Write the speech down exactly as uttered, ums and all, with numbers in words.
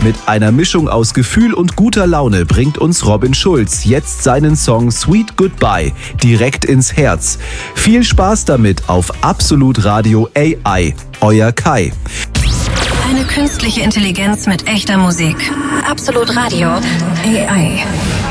Mit einer Mischung aus Gefühl und guter Laune bringt uns Robin Schulz jetzt seinen Song Sweet Goodbye direkt ins Herz. Viel Spaß damit auf Absolut Radio A I. Euer Kai. Eine künstliche Intelligenz mit echter Musik. Absolut Radio A I.